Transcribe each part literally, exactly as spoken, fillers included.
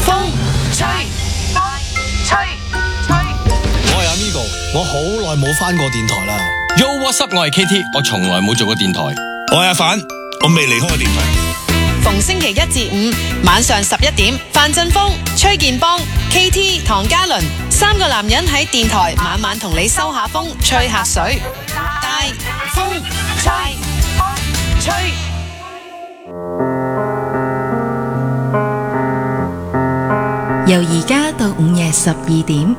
風吹吹吹。 我係阿 Migo，我好耐冇返過電台啦。 Yo what's up， 我係 K T， 我從來冇做過電台。 我係阿凡，我未離開過電台。 逢星期一至五晚上十一點，范振鋒、崔建邦、K T、唐嘉倫三個男人喺電台晚晚同你收下風，吹下水。大風吹吹。 由而家到午夜十二點，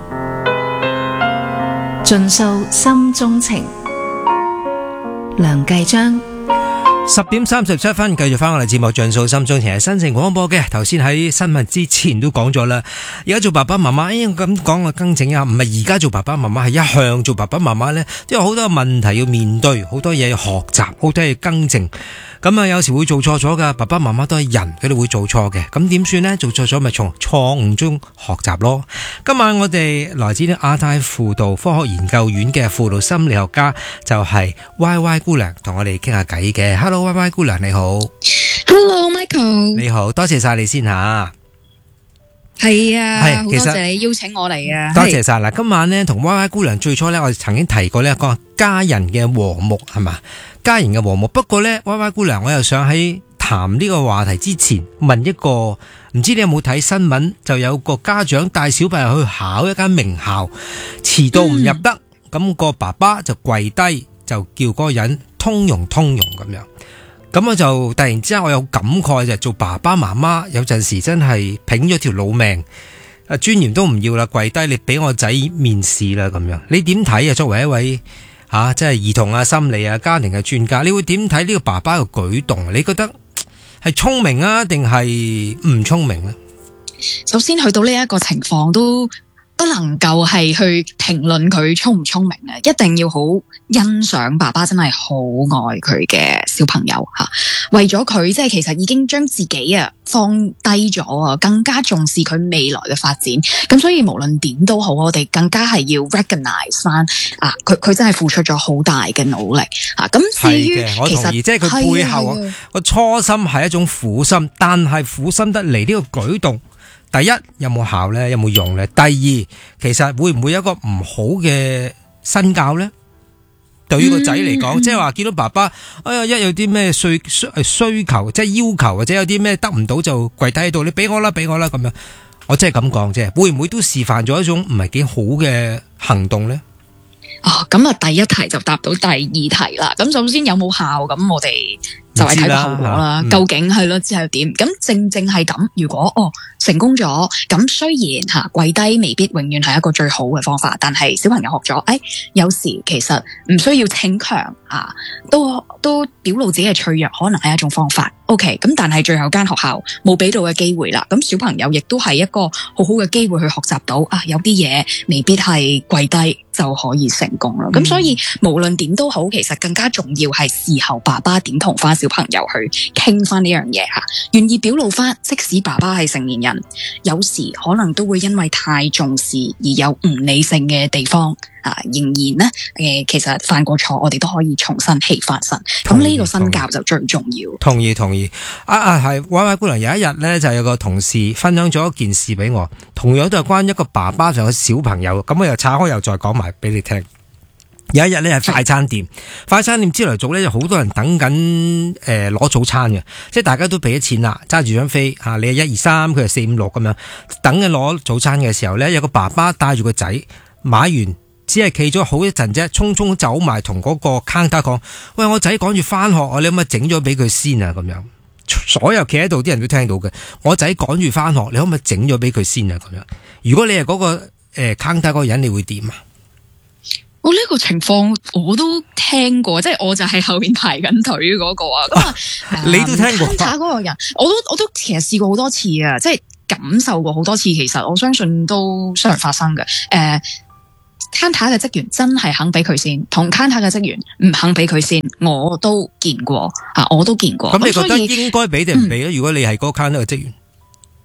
盡訴心中情。梁繼章。 十點三十七分，繼續翻我哋節目盡訴心中情，係新城廣播嘅。頭先喺新聞之前都講咗啦。而家做爸爸媽媽，誒咁講我更正啊，唔係而家做爸爸媽媽，係一向做爸爸媽媽呢，都有好多問題要面對，好多嘢要學習，好多嘢要更正。咁啊，有時會做錯咗噶，爸爸媽媽都係人，佢哋會做錯嘅。咁點算呢？做錯咗咪從錯誤中學習咯。今晚我哋來自亞太輔導科學研究院嘅輔導心理學家就係 Y Y 姑娘，同我哋傾下偈嘅。Hello Y Y 姑娘你好。 Hello Michael。 你好，多謝晒你先吓。 係啊， 係， 好多謝你邀請我嚟啊。 多謝晒啦。今晚呢，同 Y Y 姑娘最初呢，我哋曾經提過呢個家人嘅和睦係嘛，家人嘅和睦。不過呢 Y Y 姑娘，我又想喺談呢個話題之前問一個，唔知你有冇睇新聞？就有個家長帶小朋友去考一間名校，遲到唔入得，咁、嗯、個爸爸就跪低，就叫嗰個人通融通融咁樣。咁我就突然之間我有感慨，就係做爸爸媽媽有陣時真係拼咗條老命，啊尊嚴都唔要啦，跪低你俾我仔面試啦咁樣。你點睇啊？作為一位吓即係兒童啊、心理啊、家庭嘅專家，你會點睇呢個爸爸嘅舉動？你覺得係聰明啊，定係唔聰明呢？ 首先去到呢一個情況都不能夠係去評論佢聰唔聰明啊，一定要好欣賞爸爸真係好愛佢嘅小朋友吓，為咗佢即係其實已經將自己啊放低咗啊，更加重視佢未來嘅發展。咁所以無論點都好，我哋更加係要 recognize 翻啊，佢佢真係付出咗好大嘅努力啊。咁至於我同意，即係佢背後個初心係一種苦心，但係苦心得嚟呢個舉動。第一有冇效呢？有冇用呢？第二其實會唔會有一個唔好嘅身教呢？對於個仔嚟講，即係話見到爸爸，哎呀一有啲咩需需需求，即係要求或者有啲咩得唔到就跪低喺度，你俾我啦，俾我啦咁樣。我真係咁講啫，會唔會都示範咗一種唔係幾好嘅行動呢？ 哦，咁啊，第一題就答到第二題啦。咁首先有冇效？咁我哋就係睇個後果啦。究竟係咯，之後點？咁正正係咁。如果哦成功咗，咁雖然吓跪低未必永遠係一個最好嘅方法，但係小朋友學咗，誒、哎，有時其實唔需要逞強啊，都都表露自己嘅脆弱，可能係一種方法。OK， 咁但係最後間學校冇俾到嘅機會啦，咁小朋友亦都係一個好好嘅機會去學習到啊，有啲嘢未必係跪低就可以成功啦。咁、嗯、所以無論點都好，其實更加重要係事後爸爸點同翻小朋友去傾翻呢樣嘢吓，願意表露翻，即使爸爸係成年人，有時可能都會因為太重視而有唔理性嘅地方。啊，仍然咧，誒、呃，其實犯過錯，我哋都可以重新起翻身。咁呢個身教就最重要。 同意同意。啊啊，係 Y Y 姑娘有一日咧，就有個同事分享咗一件事俾我，同樣都係關於一個爸爸同個小朋友。咁我又拆開又再講埋俾你聽。有一日咧係快餐店，快餐店朝頭早咧就好多人等緊誒攞早餐嘅，即係大家都俾咗錢啦，揸住張飛吓，你係一二三，佢係四五六咁樣，等緊攞早餐嘅時候咧，有個爸爸帶住個仔買完。只係企咗好一陣啫，匆匆走埋同嗰個 counter 講：喂，我仔趕住翻學，你可唔可以整咗俾佢先啊？咁樣，所有企喺度啲人都聽到嘅。我仔趕住翻學，你可唔可以整咗俾佢先啊？咁樣，如果你係嗰、嗰個誒 counter 嗰個人，你會點啊？ 我呢、呢個情況我都聽過，即係我就係後面排緊隊嗰個啊。咁啊， 你都聽過 counter 嗰個人，我都我都其實試過好多次啊，即係感受過好多次。其實我相信都常發生嘅。誒、呃。counter 嘅職員真係肯俾佢先，同 counter 嘅職員唔肯俾佢先，我都見過啊，我都見過。 咁你覺得應該俾定唔俾咧？如果你係嗰個 counter 嘅職員，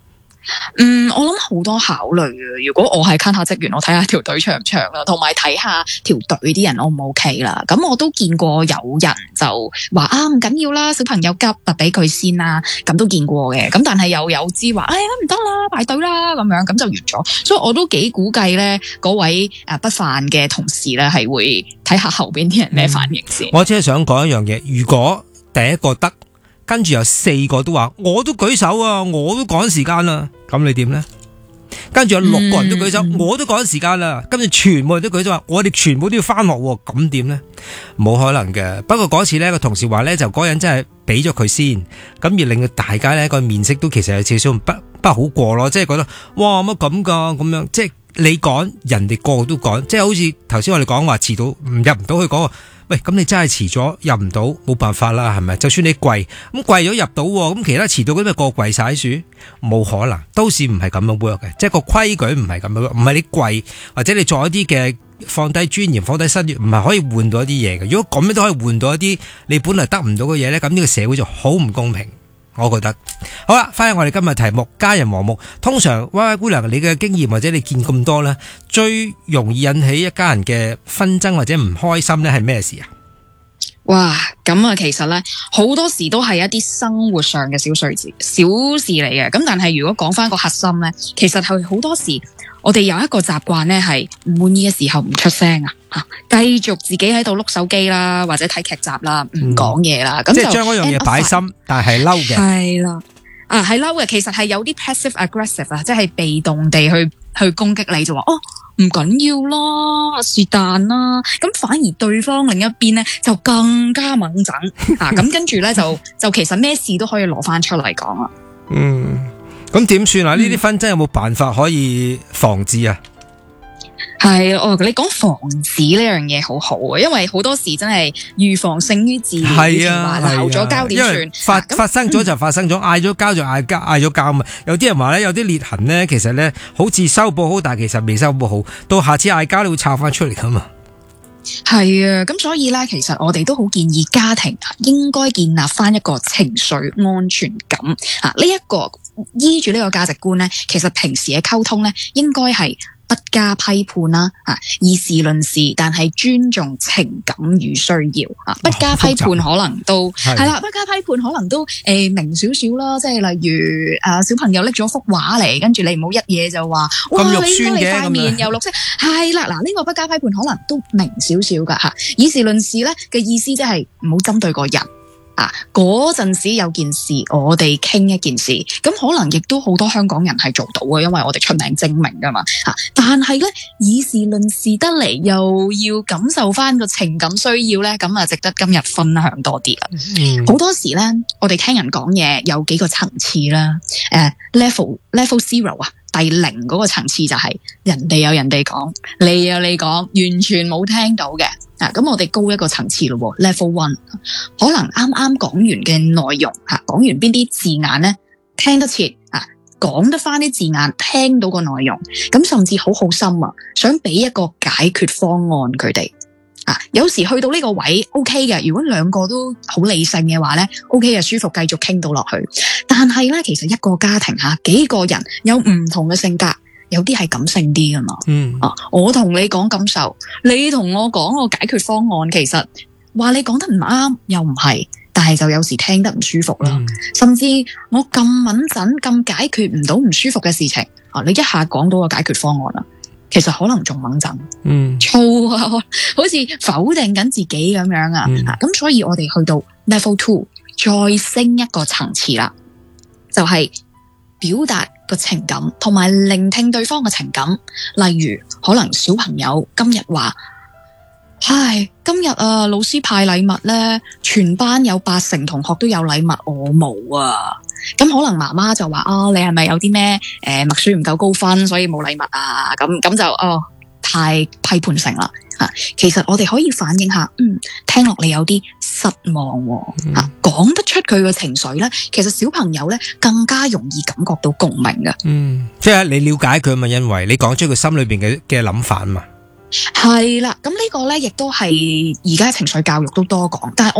嗯，我諗好多考慮嘅。如果我係 counter 職員，我睇下條隊長唔長啦，同埋睇下條隊啲人 O 唔 OK 啦。咁我都見過有人就話啊唔緊要啦，小朋友急啊俾佢先啦，咁都見過嘅。咁但係又有知話，哎呀唔得啦，排隊啦咁樣，咁就完咗。所以我都幾估計咧，嗰位誒不犯嘅同事咧係會睇下後邊啲人咩反應先。 嗯、我只係想講一樣嘢，如果第一個得，跟住有四個都話我都舉手啊，我都趕時間啦，咁你點呢？跟住有六個人都舉手，嗯、我都趕時間啦，跟住全部人都舉手話我哋全部都要翻學，咁點呢？冇可能嘅。不過嗰次呢個同事話呢，就嗰人真係俾咗佢先，咁而令到大家呢個面色都其實有少少不不好過咯，即係覺得哇乜咁噶咁樣，即係你趕人哋個個都趕，即係好似頭先我哋講話遲到唔入唔到去講。喂，咁你真係遲咗入唔到，冇辦法啦，係咪？就算你跪，咁跪咗入到，咁其他遲到嗰啲咪個跪晒喺樹，冇可能。都市唔係咁樣 work 嘅，即係個規矩唔係咁樣，唔係你跪或者你做一啲嘅放低尊嚴、放低身段，唔係可以換到一啲嘢嘅。如果咁樣都可以換到一啲你本來得唔到嘅嘢咧，咁呢個社會就好唔公平。我覺得好啦，翻去我哋今日題目家人和睦。通常 Y Y 姑娘你嘅經驗或者你見咁多咧，最容易引起一家人嘅紛爭或者唔開心咧係咩事啊？ 哇，咁啊，其實咧好多時都係一啲生活上嘅小碎事、小事嚟嘅。咁但係如果講翻個核心咧，其實係好多時我哋有一個習慣咧，係唔滿意嘅時候唔出聲啊，吓繼續自己喺度碌手機啦，或者睇劇集啦，唔講嘢啦。咁、嗯、 即係將嗰樣嘢擺心，但係嬲嘅。係啦， 啊係嬲嘅，其實係有啲 passive aggressive 啊，即係被動地去去攻擊你，就話哦。唔緊要啦，是但啦，咁反而對方另一邊咧就更加猛整啊！咁跟住咧就就其實咩事都可以攞翻出嚟講啊。 嗯，咁點算啊？呢啲紛爭有冇辦法可以防治啊？ 係哦，你講防止呢樣嘢好好啊，因為好多時真係預防勝於治療。係啊，鬧咗交點算？ 發發生咗就發生咗，嗌咗交就嗌交，嗌咗交嘛。有啲人話咧，有啲裂痕咧，其實咧好似修補好，但係其實未修補好，到下次嗌交你會抄翻出嚟噶嘛。 係啊，咁所以咧，其實我哋都好建議家庭應該建立翻一個情緒安全感啊。呢、這、一個依住呢個價值觀咧，其實平時嘅溝通咧，應該係不加批判啦，啊，以事論事，但係尊重情感與需要啊。不加批判可能都係啦，不加批判可能都誒、呃、明少少啦。即係例如誒、呃、小朋友拎咗幅畫嚟，跟住你唔好一嘢就話哇，你睇你塊面又綠色，係啦嗱，呢、這個不加批判可能都明少少噶吓。以事論事咧嘅意思即係唔好針對個人。啊！嗰陣時有件事，我哋傾一件事，咁可能亦都好多香港人係做到嘅，因為我哋出名精明噶嘛。吓、啊，但係咧以事論事得嚟，又要感受翻個情感需要咧，咁啊值得今日分享多啲啦。好、嗯、多時咧，我哋聽人講嘢有幾個層次啦。誒、uh, ，level level zero 啊，第零嗰個層次就係人哋有人哋講，你有你講，完全冇聽到嘅。啊，咁我哋高一個層次咯 ，level one， 可能啱啱講完嘅內容吓，講完邊啲字眼咧，聽得切啊，講得翻啲字眼，聽到個內容，咁甚至好好心啊，想俾一個解決方案佢哋啊，有時去到呢個位 OK 嘅，如果兩個都好理性嘅話咧 ，OK 嘅，舒服繼續傾到落去。但係咧，其實一個家庭吓，幾個人有唔同嘅性格。有啲係感性啲噶嘛，嗯啊，我同你講感受，你同我講個解決方案，其實話你講得唔啱又唔係，但係就有時聽得唔舒服啦，嗯、甚至我咁穩陣咁解決唔到唔舒服嘅事情，啊，你一下講到個解決方案啦，其實可能仲穩陣，嗯，燥啊，好似否定緊自己咁樣啊，嗯、啊，咁所以我哋去到 level two 再升一個層次啦，就係、是、表達個情感同埋聆聽對方嘅情感，例如可能小朋友今日話，唉，今日啊老師派禮物咧，全班有八成同學都有禮物，我冇啊。咁可能媽媽就話，哦，你係咪有啲咩誒默書唔夠高分，所以冇禮物啊？咁咁就哦太批判性啦吓。其實我哋可以反映下，嗯，聽落你有啲失望吓，講、嗯、得出佢嘅情緒咧，其實小朋友咧更加容易感覺到共鳴嘅。嗯， 即係你了解佢嘛，因為你講出佢心裏邊嘅嘅諗法嘛。 係啦，咁呢個咧亦都係而家情緒教育都多講，但係